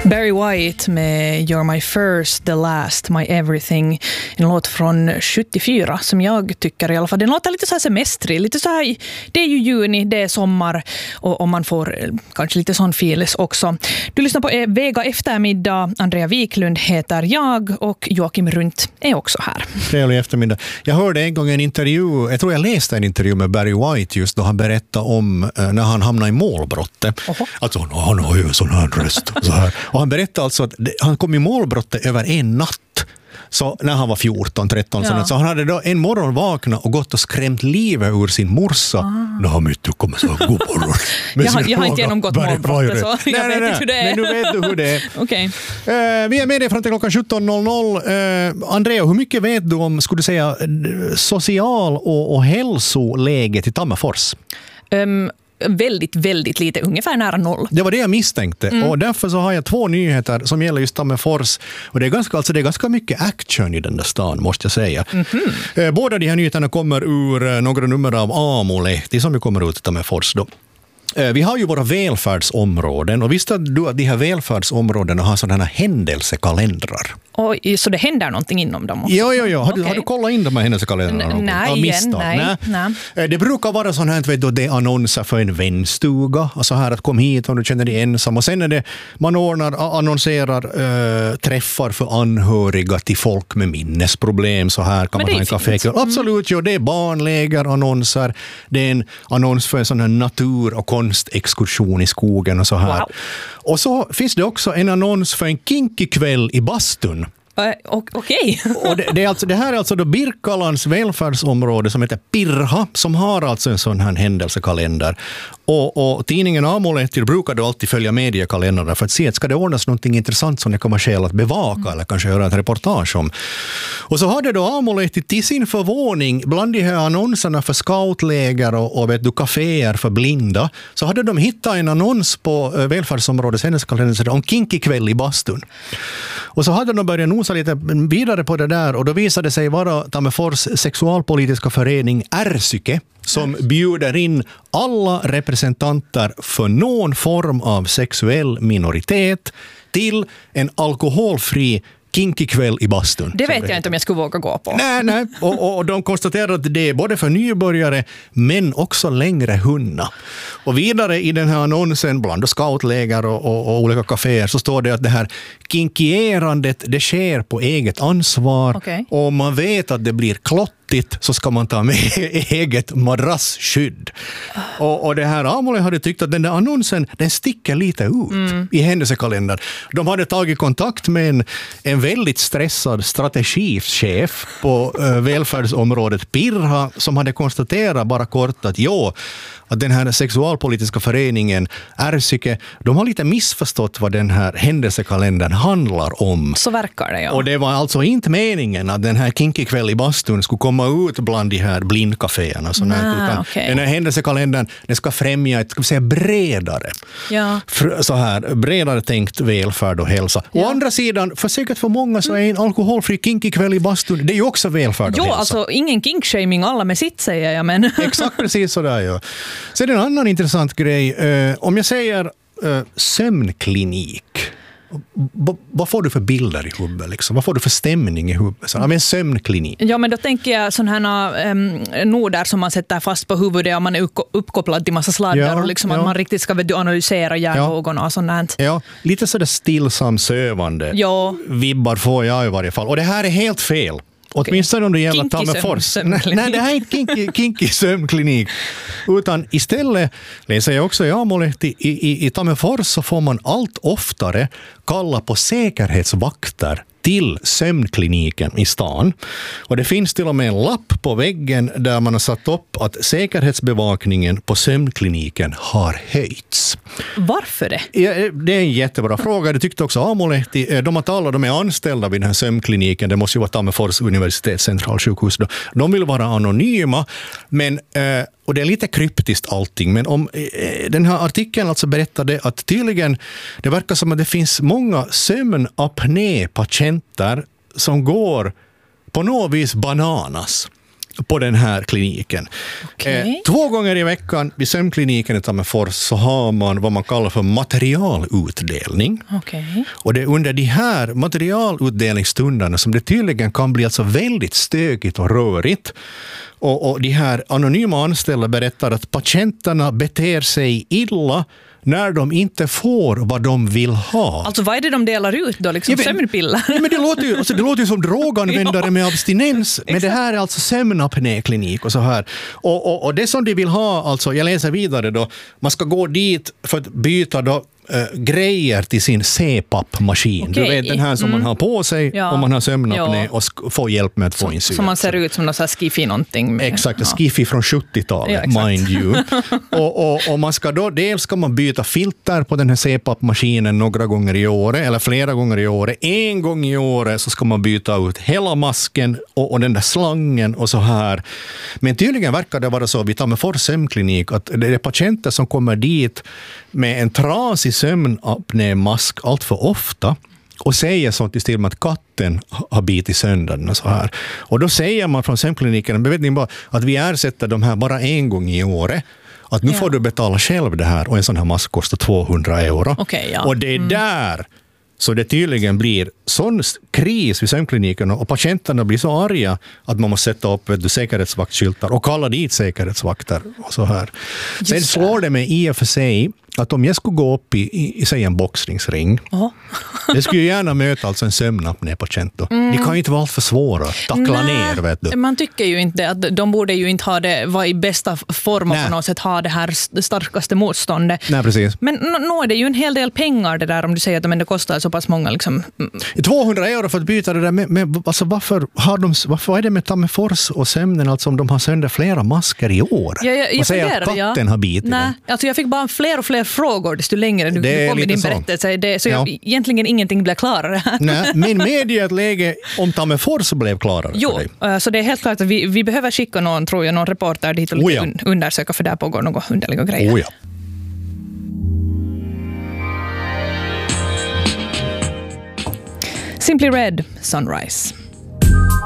Barry White med You're My First, The Last, My Everything. En låt från 74 som jag tycker i alla fall. Den låter lite så här semestrig, lite så här, det är ju juni, det är sommar och man får kanske lite sån feels också. Du lyssnar på Vega eftermiddag. Andrea Wiklund heter jag och Joakim Runt är också här. Trevlig eftermiddag. Jag hörde en gång en intervju, jag tror jag läste en intervju med Barry White just då han berättade om när han hamnade i målbrottet. Alltså han har ju sån här röst så här. Och han berättade alltså att han kom i målbrottet över en natt. Så när han var 14-13 så han hade då en morgon vaknat och gått och skrämt livet ur sin morsa. När han mitt kommer så god morgon. Jag har inte genomgått målbrottet så jag vet inte hur det är. Men nu vet du hur det är. Okay. Vi är med dig fram till klockan 17.00. Andrea, hur mycket vet du om, skulle du säga, social- och hälsoläget i Tammerfors? Väldigt, väldigt lite, ungefär nära noll. Det var det jag misstänkte och därför så har jag två nyheter som gäller just Tammerfors och det är ganska mycket action i den där stan, måste jag säga. Båda de här nyheterna kommer ur några nummer av Amo-lehti som ju kommer ut i Tammerfors då. Vi har ju våra välfärdsområden och visste du att de här välfärdsområdena har sådana här händelsekalendrar? Oj, så det händer någonting inom dem också? Ja. Har du kollat in de här händelsekalendrarna? Nej. Det brukar vara sån här, vet du, det är annonser för en vänstuga. Alltså här att kom hit om du känner dig ensam. Och sen är det, man annonserar träffar för anhöriga till folk med minnesproblem. Så här kan man ha en kafé. Absolut, det är barnlägerannonser. Det är en annons för en sån här natur- och konstexkursion i skogen och så här. Wow. Och så finns det också en annons för en kinky-kväll i bastun. Okej. Och det här är alltså då Birkalands välfärdsområde som heter Pirha som har alltså en sån här händelsekalender. Och tidningen Amo-lehti brukar då alltid följa mediekalendrarna för att se att ska det ordnas någonting intressant som det kan vara skäl att bevaka eller kanske göra ett reportage om. Och så hade då Amo-lehti till sin förvåning bland de här annonserna för scoutläger och vet du, kaféer för blinda så hade de hittat en annons på välfärdsområdets händelsekalender om kinky-kväll i bastun. Och så hade de börjat nosa lite vidare på det där och då visade det sig vara Tammerfors sexualpolitiska förening R-psyke som bjuder in alla representanter för någon form av sexuell minoritet till en alkoholfri kinky-kväll i bastun. Det vet jag inte om jag skulle våga gå på. Nej. Och de konstaterar att det är både för nybörjare men också längre hunna. Och vidare i den här annonsen bland scoutläger och olika kaféer så står det att det här kinkierandet det sker på eget ansvar. Okay. Och man vet att det blir klottigt så ska man ta med eget madrassskydd. Och det här Amo-lehti hade tyckt att den där annonsen den sticker lite ut i händelsekalendern. De hade tagit kontakt med en väldigt stressad strategichef på välfärdsområdet Pirha som hade konstaterat bara kort att att den här sexualpolitiska föreningen R-psyke, de har lite missförstått vad den här händelsekalendern handlar om. Så verkar det, ja. Och det var alltså inte meningen att den här kinky-kväll i bastun skulle komma ut bland de här blindkaféerna. Utan den här händelsekalendern den ska främja ett bredare, bredare tänkt välfärd och hälsa. Å andra sidan, för säkert för många så är en alkoholfri kinky-kväll i bastun, det är ju också välfärd och hälsa. Alltså ingen kinkshaming, alla med sitt säger jag, men... Exakt precis sådär, ja. Så det är en annan intressant grej. Om jag säger sömnklinik, vad får du för bilder i huvudet? Liksom? Vad får du för stämning i huvudet? En sömnklinik. Ja, men då tänker jag sådana här noder som man sätter fast på huvudet och man är uppkopplad till massa sladdar och liksom att man riktigt ska analysera hjärnvågorna och sånt här. Ja, lite sådär stillsam sövande. Vibbar får jag i varje fall. Och det här är helt fel. Åtminstone om det gäller Tammerfors. Nej, det här är inte kinky sömnklinik. Utan istället läser jag också i Amo-lehti i Tammerfors så får man allt oftare kalla på säkerhetsvakter till sömnkliniken i stan. Och det finns till och med en lapp på väggen där man har satt upp att säkerhetsbevakningen på sömnkliniken har höjts. Varför det? Ja, det är en jättebra fråga. Det tyckte också Amo-lehti. De är anställda vid den här sömnkliniken. Det måste ju vara Tammerfors universitets centralsjukhus. De vill vara anonyma, men och det är lite kryptiskt allting, men om den här artikeln alltså berättade att tydligen det verkar som att det finns många sömnapné-patienter som går på något vis bananas. på den här kliniken. Okay. 2 gånger i veckan vid sömnkliniken i Tammerfors så har man vad man kallar för materialutdelning. Okay. Och det är under de här materialutdelningsstunderna som det tydligen kan bli alltså väldigt stökigt och rörigt. Och de här anonyma anställda berättar att patienterna beter sig illa när de inte får vad de vill ha. Alltså vad är det de delar ut då? Liksom sömnpiller? Ja, men det låter ju som droganvändare med abstinens. Men det här är alltså sömnapnéklinik och så här. Och det som de vill ha, alltså jag läser vidare då, man ska gå dit för att byta då grejer till sin CPAP-maskin. Okay. Du vet den här som man har på sig om man har sömnapné och får hjälp med att få in syre. Så man ser ut som någon så här skiffy någonting. Med, exakt, skiffy från 70-talet, mind you. och man ska då, dels ska man byta filter på den här CPAP-maskinen några gånger i året, eller flera gånger i året. En gång i året så ska man byta ut hela masken och den där slangen och så här. Men tydligen verkar det vara så, vi tar med Tammerfors sömnklinik, att det är patienter som kommer dit med en trasig sömnapnémask allt för ofta och säger sånt i stil med att katten har bitit sönder den och så här. Och då säger man från sömnkliniken, vet ni bara, att vi ersätter de här bara en gång i året. Att nu får du betala själv det här och en sån här mask kostar 200 euro. Okay, och det är där så det tydligen blir sån kris vid sömnkliniken och patienterna blir så arga att man måste sätta upp säkerhetsvaktskyltar och kalla dit säkerhetsvakter och så här. Sen slår det mig i och för sig att om jag skulle gå upp i säg en boxningsring, det skulle ju gärna möta alltså en sömnapné-patient då. De kan ju inte vara allt för svåra, tackla ner, vet du. Man tycker ju inte att de borde ju inte ha det, vara i bästa form och på något sätt ha det här starkaste motståndet. Nej, precis. Men nu är det ju en hel del pengar det där om du säger att det kostar så pass många liksom. 200 euro för att byta det där med alltså varför är det med Tammerfors och sömnen alltså om de har sönder flera masker i år? Jag säger att katten har bitit den. Alltså jag fick bara fler och fler frågor desto längre du kom i din berättelse. Så egentligen ingenting blev klarare. Nej, men medger ett läge om Tammerfors blev klarare för dig. Så det är helt klart att vi behöver skicka någon reporter dit och undersöka, för där pågår några underliga grejer. Simply Red, Sunrise.